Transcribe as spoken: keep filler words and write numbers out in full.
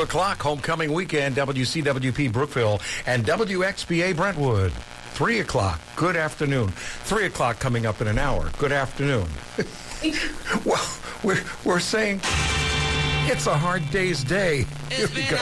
o'clock, homecoming weekend, W C W P Brookville and W X B A Brentwood. three o'clock, good afternoon. three o'clock coming up in an hour, good afternoon. Well, we're, we're saying it's a hard day's day. Here we go.